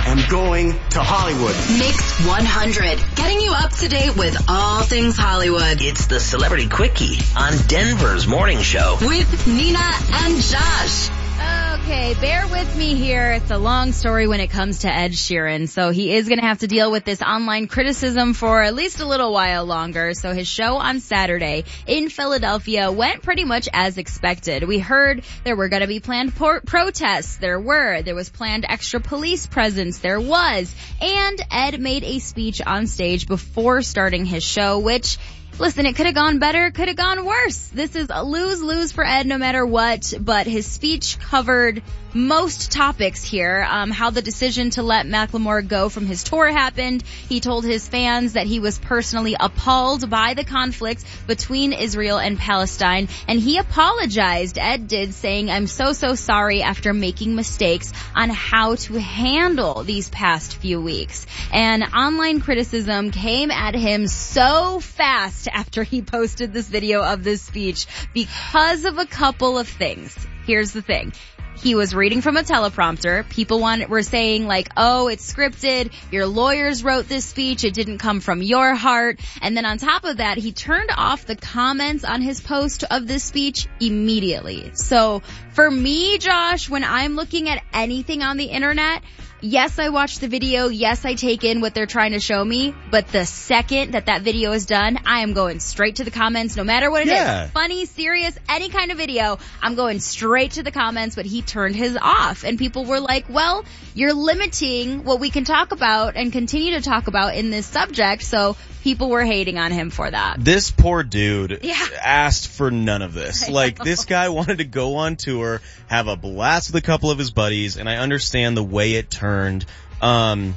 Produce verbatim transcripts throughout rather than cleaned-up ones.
am going to Hollywood. Mix one hundred, getting you up to date with all things Hollywood. It's the Celebrity Quickie on Denver's Morning Show. With Nina and Josh. Okay, bear with me here. It's a long story when it comes to Ed Sheeran. So he is going to have to deal with this online criticism for at least a little while longer. So his show on Saturday in Philadelphia went pretty much as expected. We heard there were going to be planned por- protests. There were. There was planned extra police presence. There was. And Ed made a speech on stage before starting his show, which... Listen, it could have gone better, could have gone worse. This is a lose-lose for Ed no matter what, but his speech covered most topics here. Um, how the decision to let Macklemore go from his tour happened. He told his fans that he was personally appalled by the conflict between Israel and Palestine, and he apologized, Ed did, saying, "I'm so, so sorry after making mistakes on how to handle these past few weeks." And online criticism came at him so fast after he posted this video of this speech because of a couple of things. Here's the thing. He was reading from a teleprompter. People want, were saying like, oh, it's scripted. Your lawyers wrote this speech. It didn't come from your heart. And then on top of that, he turned off the comments on his post of this speech immediately. So for me, Josh, when I'm looking at anything on the internet, yes, I watch the video. Yes, I take in what they're trying to show me. But the second that that video is done, I am going straight to the comments, no matter what it yeah. is. Funny, serious, any kind of video, I'm going straight to the comments. But he turned his off. And people were like, well, you're limiting what we can talk about and continue to talk about in this subject. So people were hating on him for that. This poor dude yeah. asked for none of this. I like, know. This guy wanted to go on tour, have a blast with a couple of his buddies, and I understand the way it turned. Um,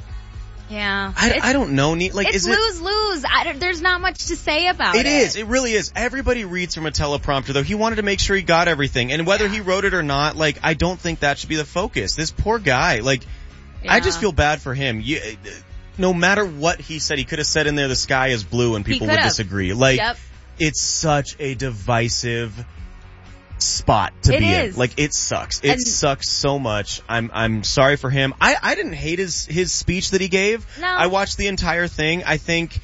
yeah. I, I don't know. Like, it's is it, lose-lose. I don't, there's not much to say about it. It is. It really is. Everybody reads from a teleprompter, though. He wanted to make sure he got everything. And whether yeah. he wrote it or not, like, I don't think that should be the focus. This poor guy, like, yeah. I just feel bad for him. You, no matter what he said, he could have said in there the sky is blue and people would disagree. Like, yep. It's such a divisive spot to it be is. in. Like, it sucks. It and sucks so much. I'm I'm sorry for him. I, I didn't hate his, his speech that he gave. No. I watched the entire thing. I think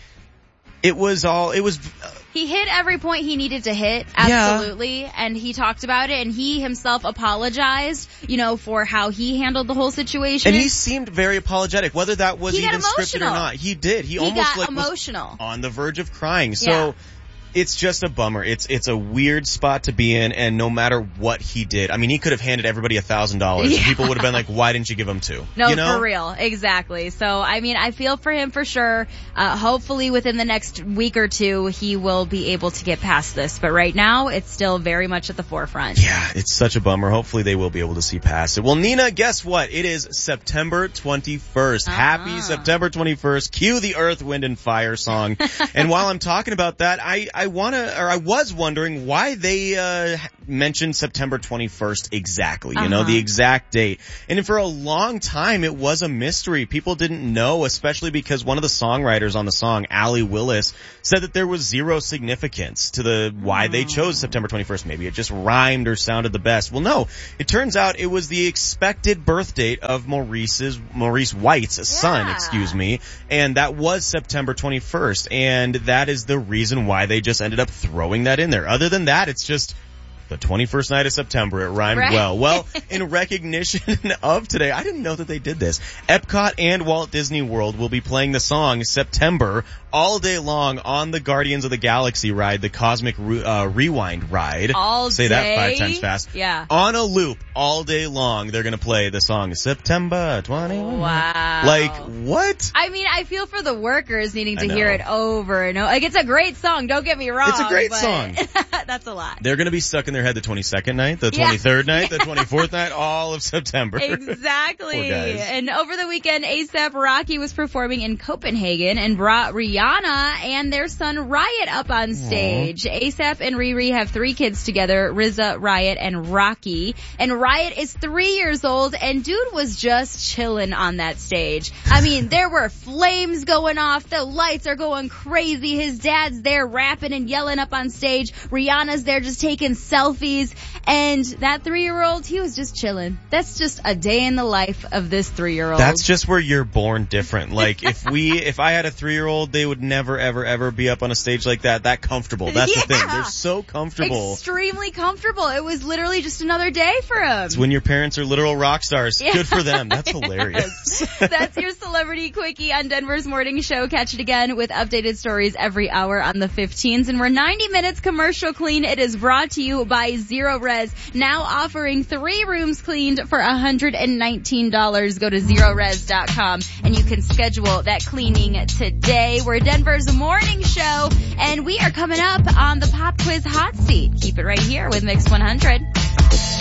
it was all, it was... Uh, He hit every point he needed to hit, absolutely, yeah. and he talked about it, and he himself apologized, you know, for how he handled the whole situation. And he seemed very apologetic, whether that was he even got scripted or not. He did. He, he almost got like emotional. was on the verge of crying. So yeah. it's just a bummer. It's it's a weird spot to be in, and no matter what he did, I mean, he could have handed everybody a thousand dollars, and people would have been like, "Why didn't you give him two?" No, you know? for real, exactly. So, I mean, I feel for him for sure. Uh, hopefully, within the next week or two, he will be able to get past this. But right now, it's still very much at the forefront. Yeah, it's such a bummer. Hopefully, they will be able to see past it. Well, Nina, guess what? It is September twenty-first. Uh-huh. Happy September twenty-first. Cue the Earth, Wind, and Fire song. And while I'm talking about that, I I wanna or I was wondering why they uh mentioned September twenty-first exactly, you uh-huh. know, the exact date. And for a long time, it was a mystery. People didn't know, especially because one of the songwriters on the song, Allie Willis, said that there was zero significance to the why they chose September twenty-first. Maybe it just rhymed or sounded the best. Well, no, it turns out it was the expected birth date of Maurice's, Maurice White's yeah. son, excuse me, and that was September twenty-first, and that is the reason why they just ended up throwing that in there. Other than that, it's just the twenty-first night of September. It rhymed right. well. Well, in recognition of today, I didn't know that they did this. Epcot and Walt Disney World will be playing the song September all day long on the Guardians of the Galaxy ride, the Cosmic Re- uh, Rewind ride. All Say day? that five times fast. Yeah. On a loop all day long, they're going to play the song September twenty-first. Wow. Like, what? I mean, I feel for the workers needing to I hear know. it over and over. Like, it's a great song, don't get me wrong. It's a great but song. That's a lot. They're going to be stuck in their head the twenty-second night, the Yeah. twenty-third night, the twenty-fourth night, all of September. Exactly. Poor guys. And over the weekend, ASAP Rocky was performing in Copenhagen and brought Rihanna and their son Riot up on stage. Aww. ASAP and Riri have three kids together, R Z A, Riot, and Rocky. And Riot is three years old, and dude was just chilling on that stage. I mean, there were flames going off, the lights are going crazy, his dad's there rapping and yelling up on stage, Rihanna's there just taking selfies selfies. And that three-year-old, he was just chilling. That's just a day in the life of this three-year-old. That's just where you're born different. Like, if we, if I had a three-year-old, they would never, ever, ever be up on a stage like that, that comfortable. That's yeah. the thing. They're so comfortable. Extremely comfortable. It was literally just another day for him. It's when your parents are literal rock stars. Yeah. Good for them. That's hilarious. That's your Celebrity Quickie on Denver's Morning Show. Catch it again with updated stories every hour on the fifteens. And we're ninety minutes commercial clean. It is brought to you by Zero Res. Now offering three rooms cleaned for one hundred nineteen dollars. Go to zero res dot com and you can schedule that cleaning today. We're Denver's Morning Show and we are coming up on the Pop Quiz Hot Seat. Keep it right here with Mix one hundred.